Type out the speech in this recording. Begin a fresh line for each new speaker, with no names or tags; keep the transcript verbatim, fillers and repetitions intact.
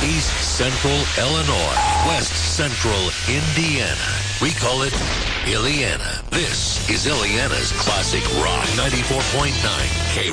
East Central Illinois, West Central Indiana. We call it Illiana. This is Illiana's Classic Rock ninety-four point nine K